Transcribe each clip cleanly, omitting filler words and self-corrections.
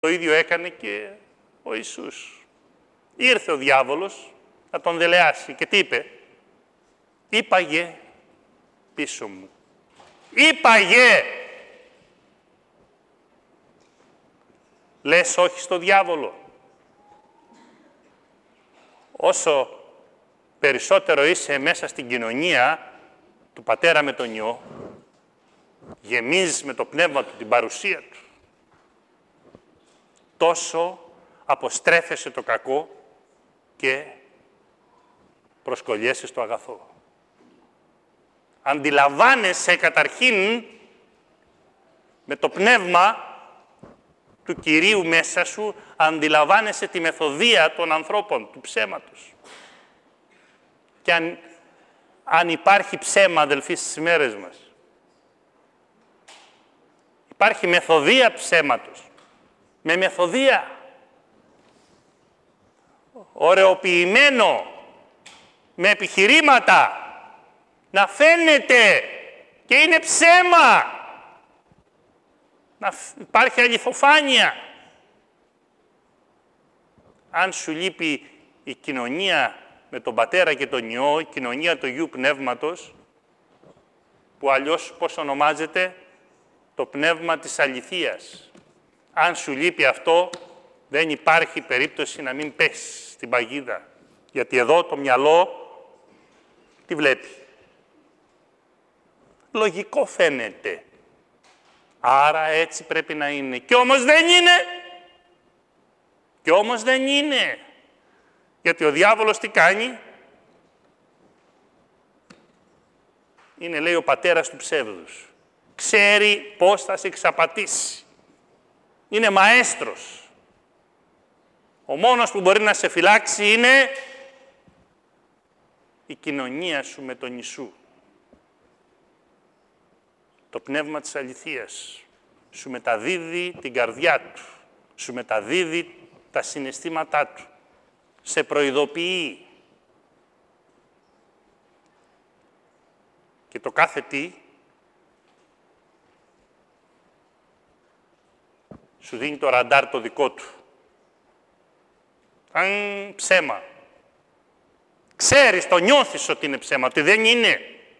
Το ίδιο έκανε και ο Ιησούς. Ήρθε ο διάβολος να τον δελεάσει και τι είπε? Είπαγε πίσω μου. Είπαγε! Λες όχι στο διάβολο. Όσο περισσότερο είσαι μέσα στην κοινωνία του Πατέρα με τον Υιό, γεμίζεις με το πνεύμα του, την παρουσία του, τόσο αποστρέφεσαι το κακό και προσκολιέσαι στο αγαθό. Αντιλαμβάνεσαι καταρχήν με το πνεύμα του Κυρίου μέσα σου, αντιλαμβάνεσαι τη μεθοδεία των ανθρώπων, του ψέματος. Και αν υπάρχει ψέμα, αδελφοί, στις ημέρες μας, υπάρχει μεθοδεία ψέματος. Με μεθοδεία. Ωρεοποιημένο. Με επιχειρήματα. Να φαίνεται και είναι ψέμα. Να υπάρχει αληθοφάνεια. Αν σου λείπει η κοινωνία με τον Πατέρα και τον Υιό, η κοινωνία του Αγίου Πνεύματος, που αλλιώς πώς ονομάζεται? Το πνεύμα της αληθείας. Αν σου λείπει αυτό, δεν υπάρχει περίπτωση να μην πέσεις στην παγίδα. Γιατί εδώ το μυαλό τι βλέπει? Λογικό φαίνεται. Άρα έτσι πρέπει να είναι. Κι όμως δεν είναι. Κι όμως δεν είναι. Γιατί ο διάβολος τι κάνει? Είναι, λέει, ο πατέρας του ψεύδους. Ξέρει πώς θα σε εξαπατήσει. Είναι μαέστρος. Ο μόνος που μπορεί να σε φυλάξει είναι η κοινωνία σου με τον Ιησού. Το πνεύμα της αληθείας σου μεταδίδει την καρδιά του, σου μεταδίδει τα συναισθήματά του, σε προειδοποιεί. Και το κάθε τι σου δίνει το ραντάρ το δικό του. Αν ψέμα. Ξέρεις, το νιώθεις ότι είναι ψέμα, ότι δεν είναι.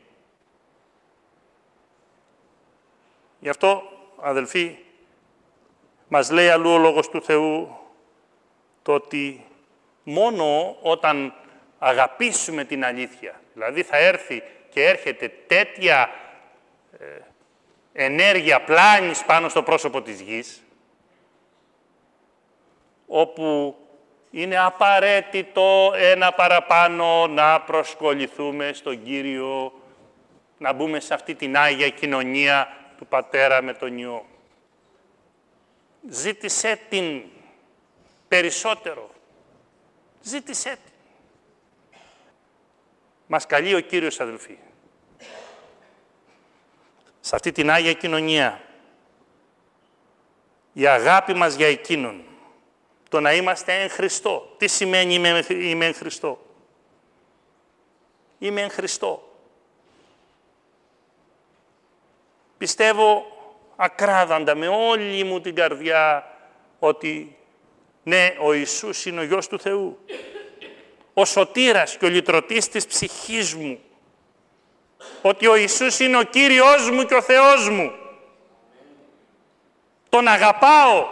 Γι' αυτό, αδελφοί, μας λέει αλλού ο Λόγος του Θεού το ότι μόνο όταν αγαπήσουμε την αλήθεια, δηλαδή θα έρθει και έρχεται τέτοια ενέργεια πλάνης πάνω στο πρόσωπο της γης, όπου είναι απαραίτητο ένα παραπάνω να προσκοληθούμε στον Κύριο, να μπούμε σε αυτή την Άγια κοινωνία του Πατέρα με τον Υιό. Ζήτησέ την περισσότερο. Ζήτησέ την. Μας καλεί ο Κύριος, αδελφοί, σε αυτή την Άγια κοινωνία, η αγάπη μας για Εκείνον, το να είμαστε εν Χριστώ. Τι σημαίνει είμαι εν Χριστώ? Είμαι εν Χριστώ. Πιστεύω ακράδαντα με όλη μου την καρδιά ότι ναι, ο Ιησούς είναι ο Υιός του Θεού. Ο σωτήρας και ο λυτρωτής της ψυχής μου. Ότι ο Ιησούς είναι ο Κύριος μου και ο Θεός μου. Τον αγαπάω.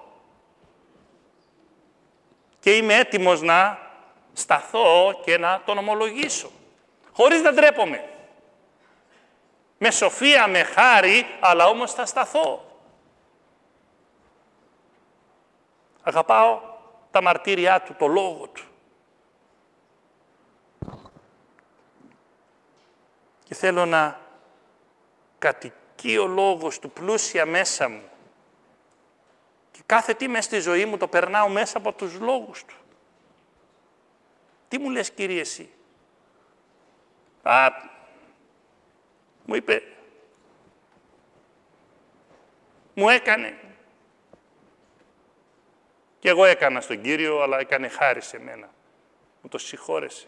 Και είμαι έτοιμος να σταθώ και να τον ομολογήσω. Χωρίς να ντρέπομαι. Με σοφία, με χάρη, αλλά όμως θα σταθώ. Αγαπάω τα μαρτύριά του, το λόγο του. Και θέλω να κατοικεί ο λόγος του πλούσια μέσα μου. Και κάθε τι μες στη ζωή μου το περνάω μέσα από τους λόγους του. Τι μου λες, Κύριε, εσύ? Μου είπε, μου έκανε. Και εγώ έκανα στον Κύριο, αλλά έκανε χάρη σε μένα. Μου το συγχώρεσε.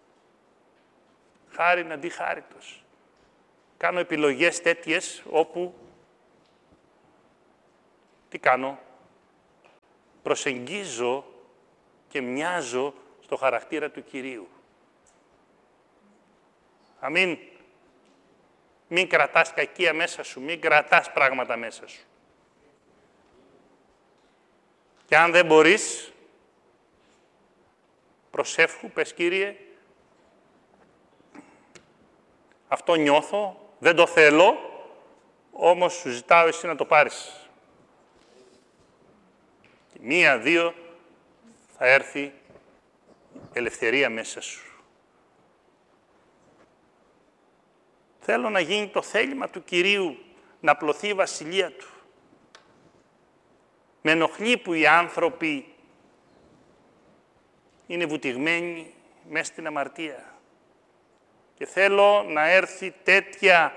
Χάριν αντί χάριτος. Κάνω επιλογές τέτοιες όπου τι κάνω? προσεγγίζω και μοιάζω στο χαρακτήρα του Κυρίου. Αμήν. Μην κρατάς κακία μέσα σου, μην κρατάς πράγματα μέσα σου. Και αν δεν μπορείς, προσεύχου, πες Κύριε, αυτό νιώθω, δεν το θέλω, όμως σου ζητάω εσύ να το πάρεις. Και 1-2 θα έρθει ελευθερία μέσα σου. Θέλω να γίνει το θέλημα του Κυρίου, να πλωθεί η βασιλεία Του. Με ενοχλεί που οι άνθρωποι είναι βουτυγμένοι μέσα στην αμαρτία. Και θέλω να έρθει τέτοια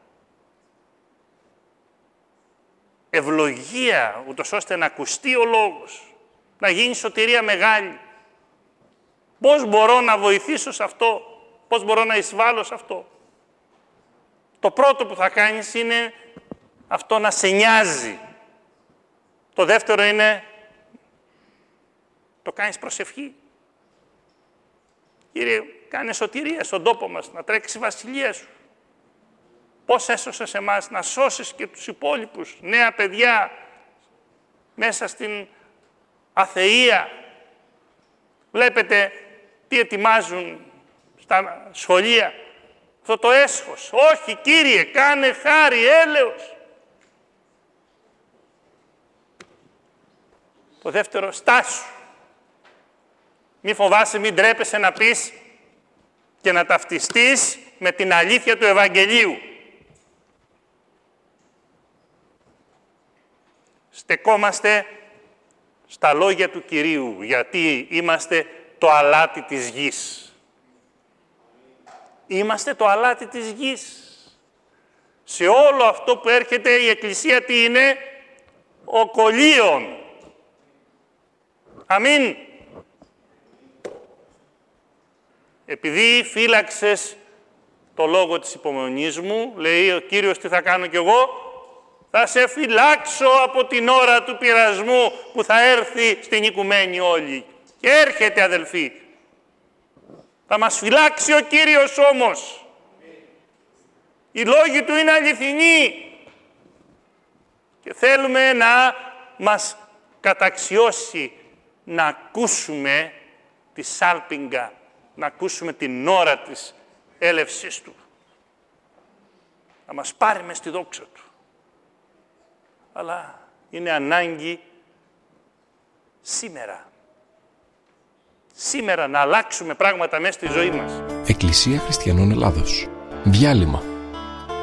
ευλογία, ούτως ώστε να ακουστεί ο λόγος, να γίνει σωτηρία μεγάλη. Πώς μπορώ να βοηθήσω σε αυτό, πώς μπορώ να εισβάλλω σε αυτό. Το πρώτο που θα κάνεις είναι αυτό να σε νοιάζει. Το δεύτερο είναι το κάνεις προσευχή. Κύριε, κάνε σωτηρία στον τόπο μας, να τρέξει η βασιλεία Σου. Πώς έσωσες εμάς, να σώσεις και τους υπόλοιπους, νέα παιδιά, μέσα στην αθεία. Βλέπετε τι ετοιμάζουν στα σχολεία. Αυτό το έσχος. Όχι, Κύριε, κάνε χάρη, έλεος. Το δεύτερο, στάσου. Μη φοβάσαι, μην τρέπεσαι να πεις και να ταυτιστείς με την αλήθεια του Ευαγγελίου. Στεκόμαστε στα λόγια του Κυρίου, γιατί είμαστε το αλάτι της γης. Είμαστε το αλάτι της γης. Σε όλο αυτό που έρχεται η Εκκλησία τι είναι? Ο κολλίον. Αμήν. Επειδή φύλαξες το λόγο της υπομονής μου, λέει ο Κύριος, τι θα κάνω κι εγώ? Θα σε φυλάξω από την ώρα του πειρασμού που θα έρθει στην οικουμένη όλη. Και έρχεται, αδελφοί. Θα μας φυλάξει ο Κύριος όμως. Οι λόγοι Του είναι αληθινοί. Και θέλουμε να μας καταξιώσει να ακούσουμε τη σάλπιγγα, να ακούσουμε την ώρα της έλευσης Του. Να μας πάρει μες στη δόξα Του. Αλλά είναι ανάγκη σήμερα. Σήμερα να αλλάξουμε πράγματα μέσα στη ζωή μας. Εκκλησία Χριστιανών Ελλάδος. Διάλειμμα.